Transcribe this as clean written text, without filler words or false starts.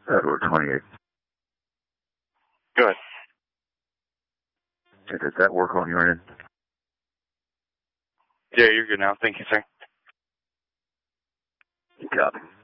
Edward 28. Go ahead. Does that work on your end? Yeah, you're good now. Thank you, sir. Copy.